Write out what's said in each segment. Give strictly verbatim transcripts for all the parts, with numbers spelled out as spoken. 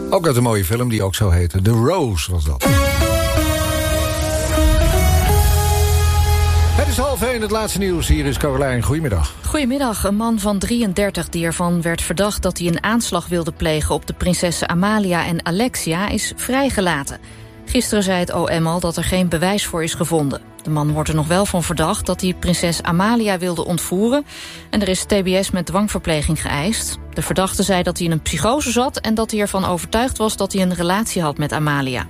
Ook uit een mooie film die ook zo heette. The Rose was dat. Het is half één, het laatste nieuws. Hier is Caroline. Goedemiddag. Goedemiddag. Een man van drieëndertig die ervan werd verdacht dat hij een aanslag wilde plegen op de prinsessen Amalia en Alexia is vrijgelaten. Gisteren zei het O M al dat er geen bewijs voor is gevonden. De man wordt er nog wel van verdacht dat hij prinses Amalia wilde ontvoeren. En er is T B S met dwangverpleging geëist. De verdachte zei dat hij in een psychose zat en dat hij ervan overtuigd was dat hij een relatie had met Amalia.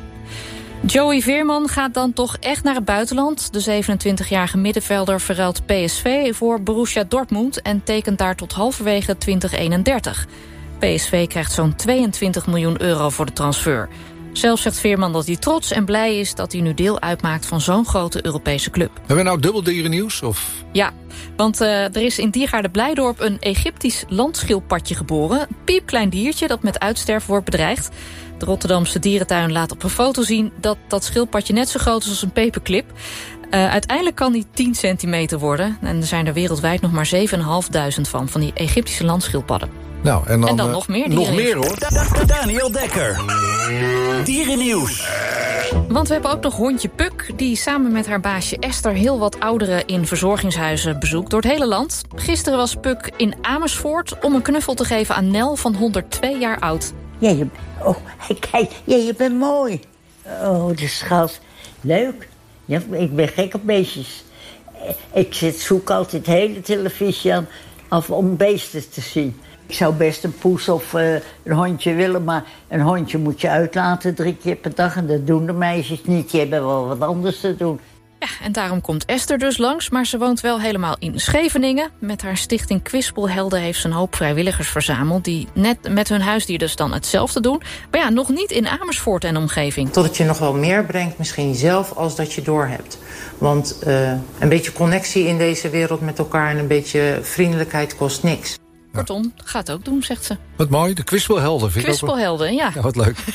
Joey Veerman gaat dan toch echt naar het buitenland. De zevenentwintigjarige middenvelder verruilt P S V voor Borussia Dortmund en tekent daar tot halverwege twintig eenendertig. P S V krijgt zo'n tweeëntwintig miljoen euro voor de transfer. Zelf zegt Veerman dat hij trots en blij is dat hij nu deel uitmaakt van zo'n grote Europese club. Hebben we nou dubbel dierennieuws? Of? Ja, want uh, er is in Diergaarde Blijdorp een Egyptisch landschildpadje geboren. Een piepklein diertje dat met uitsterven wordt bedreigd. De Rotterdamse dierentuin laat op een foto zien dat dat schildpadje net zo groot is als een paperclip. Uh, uiteindelijk kan die tien centimeter worden. En er zijn er wereldwijd nog maar zevenduizend van, van die Egyptische landschildpadden. Nou, en dan, en dan uh, nog meer Nog meer hoor. Daniel Dekker. Dierennieuws. Want we hebben ook nog hondje Puk, die samen met haar baasje Esther heel wat ouderen in verzorgingshuizen bezoekt door het hele land. Gisteren was Puk in Amersfoort om een knuffel te geven aan Nel van honderdtwee jaar oud. Ja, je, oh, kijk, ja, je bent mooi. Oh, de schat. Leuk. Ja, ik ben gek op beestjes. Ik zit, zoek altijd de hele televisie aan af om beesten te zien. Ik zou best een poes of uh, een hondje willen, maar een hondje moet je uitlaten drie keer per dag. En dat doen de meisjes niet, die hebben wel wat anders te doen. Ja, en daarom komt Esther dus langs, maar ze woont wel helemaal in Scheveningen. Met haar stichting Kwispelhelden heeft ze een hoop vrijwilligers verzameld die net met hun huisdier dus dan hetzelfde doen. Maar ja, nog niet in Amersfoort en omgeving. Tot het je nog wel meer brengt, misschien zelf, als dat je doorhebt. Want uh, een beetje connectie in deze wereld met elkaar en een beetje vriendelijkheid kost niks. Kortom, gaat ook doen, zegt ze. Wat mooi, de Kwispelhelden. Vind Kwispelhelden, ik ook... ja. Ja, wat leuk.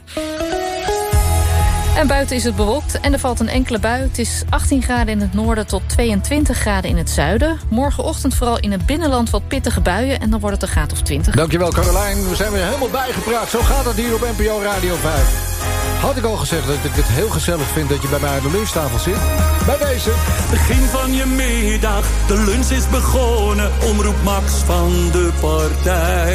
En buiten is het bewolkt en er valt een enkele bui. Het is achttien graden in het noorden tot tweeëntwintig graden in het zuiden. Morgenochtend vooral in het binnenland wat pittige buien en dan wordt het een graad of twintig. Dankjewel Caroline, we zijn weer helemaal bijgepraat. Zo gaat het hier op N P O Radio vijf. Had ik al gezegd dat ik het heel gezellig vind dat je bij mij aan de lunchtafel zit? Bij deze. Begin van je middag, de lunch is begonnen. Omroep Max van de partij.